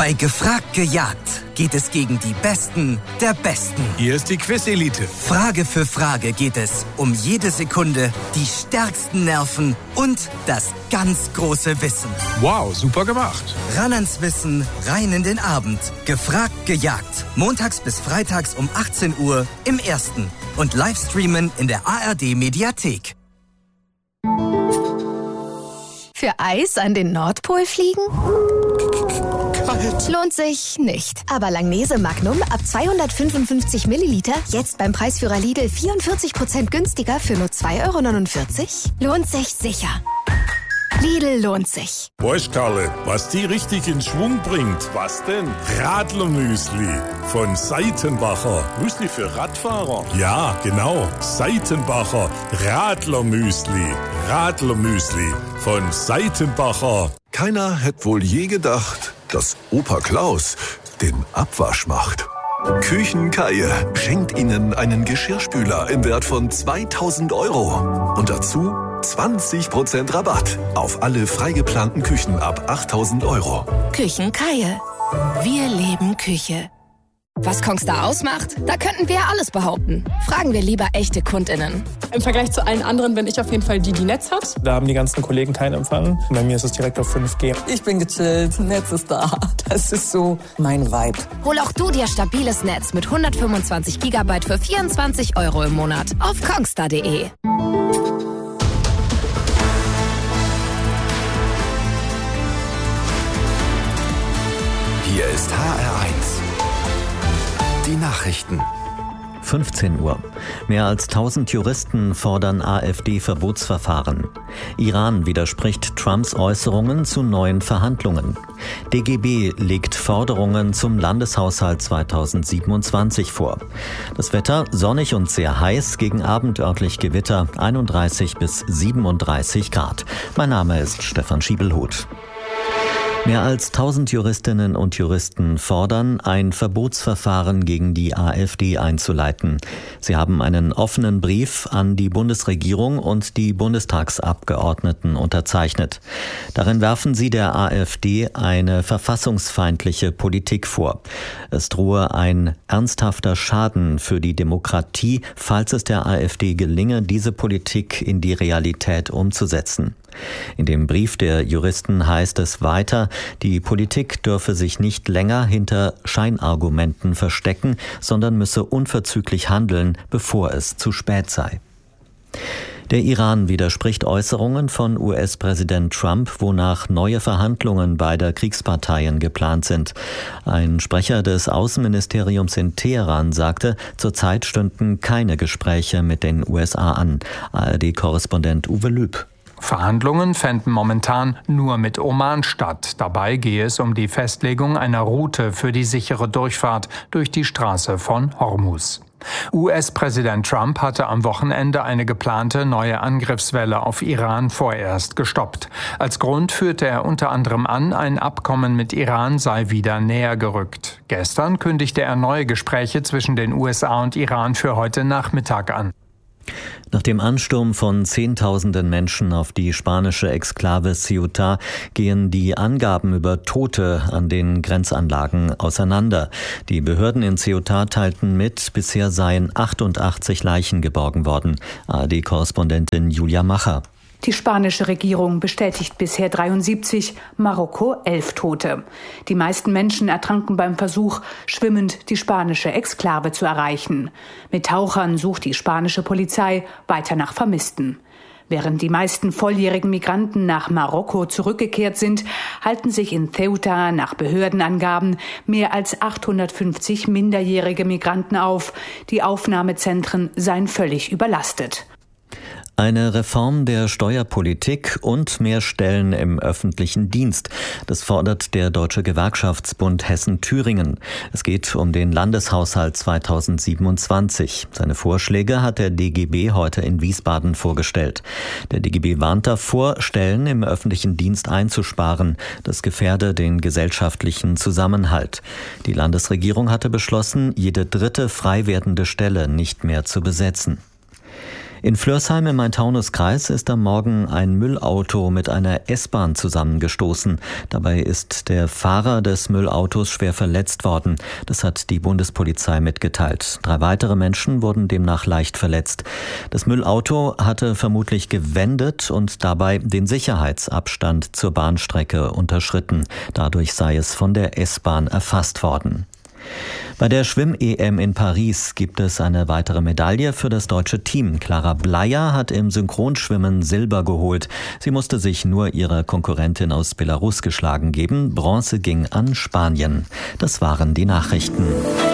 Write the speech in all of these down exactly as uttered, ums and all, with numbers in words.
Bei Gefragt gejagt geht es gegen die Besten der Besten. Hier ist die Quiz-Elite. Frage für Frage geht es um jede Sekunde, die stärksten Nerven und das ganz große Wissen. Wow, super gemacht. Ran ans Wissen, rein in den Abend. Gefragt gejagt. Montags bis freitags um achtzehn Uhr im Ersten. Und Livestreamen in der A R D-Mediathek. Für Eis an den Nordpol fliegen? Kalt. Lohnt sich nicht. Aber Langnese Magnum ab zweihundertfünfundfünfzig Milliliter jetzt beim Preisführer Lidl vierundvierzig Prozent günstiger für nur zwei Euro neunundvierzig? Lohnt sich sicher. Lidl lohnt sich. Weißt Karle, was die richtig in Schwung bringt? Was denn? Radlermüsli von Seitenbacher. Müsli für Radfahrer? Ja, genau. Seitenbacher Radlermüsli. Radlermüsli von Seitenbacher. Keiner hätte wohl je gedacht, dass Opa Klaus den Abwasch macht. Küchenkeier schenkt Ihnen einen Geschirrspüler im Wert von zweitausend Euro. Und dazu zwanzig Prozent Rabatt auf alle freigeplanten Küchen ab achttausend Euro. Küchenkeier. Wir leben Küche. Was Kongstar ausmacht, da könnten wir alles behaupten. Fragen wir lieber echte KundInnen. Im Vergleich zu allen anderen bin ich auf jeden Fall die, die Netz hat. Da haben die ganzen Kollegen keinen Empfang. Bei mir ist es direkt auf fünf G. Ich bin gechillt, Netz ist da. Das ist so mein Vibe. Hol auch du dir stabiles Netz mit hundertfünfundzwanzig Gigabyte für vierundzwanzig Euro im Monat auf kongstar punkt de. Hier ist H R eins. Die Nachrichten. fünfzehn Uhr. Mehr als tausend Juristen fordern AfD-Verbotsverfahren. Iran widerspricht Trumps Äußerungen zu neuen Verhandlungen. D G B legt Forderungen zum Landeshaushalt zweitausendsiebenundzwanzig vor. Das Wetter sonnig und sehr heiß, gegen Abend örtlich Gewitter, einunddreißig bis siebenunddreißig Grad. Mein Name ist Stefan Schiebelhuth. Mehr als tausend Juristinnen und Juristen fordern, ein Verbotsverfahren gegen die AfD einzuleiten. Sie haben einen offenen Brief an die Bundesregierung und die Bundestagsabgeordneten unterzeichnet. Darin werfen sie der AfD eine verfassungsfeindliche Politik vor. Es drohe ein ernsthafter Schaden für die Demokratie, falls es der AfD gelinge, diese Politik in die Realität umzusetzen. In dem Brief der Juristen heißt es weiter, die Politik dürfe sich nicht länger hinter Scheinargumenten verstecken, sondern müsse unverzüglich handeln, bevor es zu spät sei. Der Iran widerspricht Äußerungen von U S-Präsident Trump, wonach neue Verhandlungen beider Kriegsparteien geplant sind. Ein Sprecher des Außenministeriums in Teheran sagte, zurzeit stünden keine Gespräche mit den U S A an. A R D-Korrespondent Uwe Lüb. Verhandlungen fänden momentan nur mit Oman statt. Dabei gehe es um die Festlegung einer Route für die sichere Durchfahrt durch die Straße von Hormuz. U S-Präsident Trump hatte am Wochenende eine geplante neue Angriffswelle auf Iran vorerst gestoppt. Als Grund führte er unter anderem an, ein Abkommen mit Iran sei wieder näher gerückt. Gestern kündigte er neue Gespräche zwischen den U S A und Iran für heute Nachmittag an. Nach dem Ansturm von Zehntausenden Menschen auf die spanische Exklave Ceuta gehen die Angaben über Tote an den Grenzanlagen auseinander. Die Behörden in Ceuta teilten mit, bisher seien achtundachtzig Leichen geborgen worden. A R D-Korrespondentin Julia Macher. Die spanische Regierung bestätigt bisher dreiundsiebzig, Marokko elf Tote. Die meisten Menschen ertranken beim Versuch, schwimmend die spanische Exklave zu erreichen. Mit Tauchern sucht die spanische Polizei weiter nach Vermissten. Während die meisten volljährigen Migranten nach Marokko zurückgekehrt sind, halten sich in Ceuta nach Behördenangaben mehr als achthundertfünfzig minderjährige Migranten auf. Die Aufnahmezentren seien völlig überlastet. Eine Reform der Steuerpolitik und mehr Stellen im öffentlichen Dienst. Das fordert der Deutsche Gewerkschaftsbund Hessen-Thüringen. Es geht um den Landeshaushalt zweitausendsiebenundzwanzig. Seine Vorschläge hat der D G B heute in Wiesbaden vorgestellt. Der D G B warnt davor, Stellen im öffentlichen Dienst einzusparen. Das gefährde den gesellschaftlichen Zusammenhalt. Die Landesregierung hatte beschlossen, jede dritte frei werdende Stelle nicht mehr zu besetzen. In Flörsheim im Main-Taunus-Kreis ist am Morgen ein Müllauto mit einer S-Bahn zusammengestoßen. Dabei ist der Fahrer des Müllautos schwer verletzt worden. Das hat die Bundespolizei mitgeteilt. Drei weitere Menschen wurden demnach leicht verletzt. Das Müllauto hatte vermutlich gewendet und dabei den Sicherheitsabstand zur Bahnstrecke unterschritten. Dadurch sei es von der S-Bahn erfasst worden. Bei der Schwimm-E M in Paris gibt es eine weitere Medaille für das deutsche Team. Clara Bleier hat im Synchronschwimmen Silber geholt. Sie musste sich nur ihrer Konkurrentin aus Belarus geschlagen geben. Bronze ging an Spanien. Das waren die Nachrichten.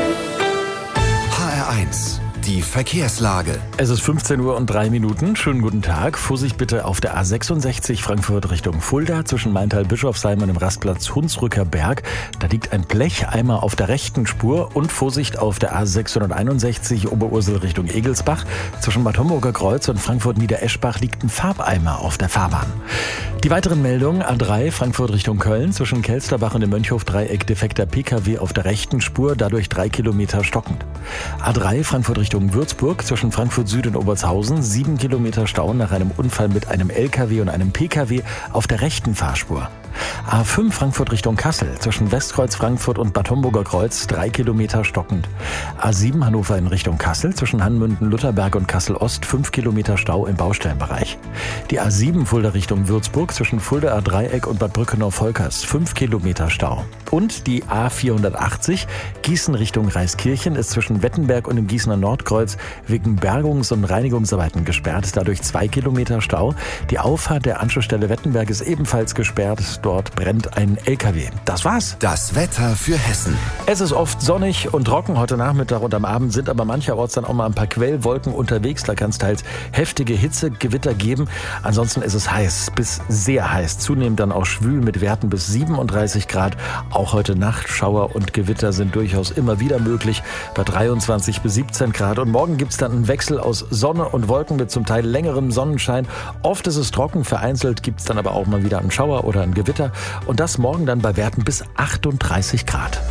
H R eins. Die Verkehrslage. Es ist fünfzehn Uhr und drei Minuten. Schönen guten Tag. Vorsicht bitte auf der A sechsundsechzig Frankfurt Richtung Fulda zwischen Maintal-Bischofsheim und dem Rastplatz Hunsrücker Berg. Da liegt ein Blecheimer auf der rechten Spur. Und Vorsicht auf der A sechshunderteinundsechzig Oberursel Richtung Egelsbach. Zwischen Bad Homburger Kreuz und Frankfurt-Niedereschbach liegt ein Farbeimer auf der Fahrbahn. Die weiteren Meldungen: A drei Frankfurt Richtung Köln zwischen Kelsterbach und dem Mönchhof-Dreieck defekter P K W auf der rechten Spur, dadurch drei Kilometer stockend. A drei Frankfurt Richtung Würzburg zwischen Frankfurt Süd und Obertshausen, sieben Kilometer Stau nach einem Unfall mit einem L K W und einem P K W auf der rechten Fahrspur. A fünf Frankfurt Richtung Kassel zwischen Westkreuz Frankfurt und Bad Homburger Kreuz, drei Kilometer stockend. A sieben Hannover in Richtung Kassel zwischen Hanmünden, Lutherberg und Kassel Ost, fünf Kilometer Stau im Baustellenbereich. Die A sieben Fulda Richtung Würzburg zwischen Fuldaer Dreieck und Bad Brückenau-Volkers, fünf Kilometer Stau. Und die A vierhundertachtzig Gießen Richtung Reiskirchen ist zwischen Wettenberg und dem Gießener Nordkreuz wegen Bergungs- und Reinigungsarbeiten gesperrt, dadurch zwei Kilometer Stau. Die Auffahrt der Anschlussstelle Wettenberg ist ebenfalls gesperrt. Dort brennt ein L K W. Das war's. Das Wetter für Hessen. Es ist oft sonnig und trocken heute Nachmittag und am Abend, sind aber mancherorts dann auch mal ein paar Quellwolken unterwegs. Da kann es teils heftige Hitzegewitter geben. Ansonsten ist es heiß bis sehr heiß. Zunehmend dann auch schwül mit Werten bis siebenunddreißig Grad. Auch heute Nacht Schauer und Gewitter sind durchaus immer wieder möglich bei dreiundzwanzig bis siebzehn Grad. Und morgen gibt es dann einen Wechsel aus Sonne und Wolken mit zum Teil längerem Sonnenschein. Oft ist es trocken, vereinzelt gibt es dann aber auch mal wieder einen Schauer oder ein Gewitter. Und das morgen dann bei Werten bis achtunddreißig Grad.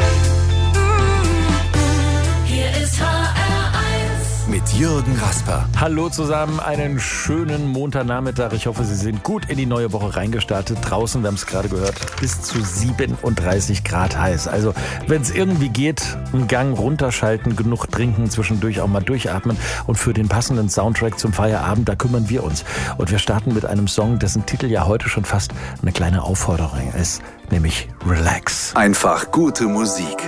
Hier ist H R eins mit Jürgen Rasper. Hallo zusammen, einen schönen Montagnachmittag. Ich hoffe, Sie sind gut in die neue Woche reingestartet. Draußen, wir haben es gerade gehört, bis zu siebenunddreißig Grad heiß. Also, wenn es irgendwie geht, einen Gang runterschalten, genug trinken, zwischendurch auch mal durchatmen. Und für den passenden Soundtrack zum Feierabend, da kümmern wir uns. Und wir starten mit einem Song, dessen Titel ja heute schon fast eine kleine Aufforderung ist, nämlich Relax. Einfach gute Musik.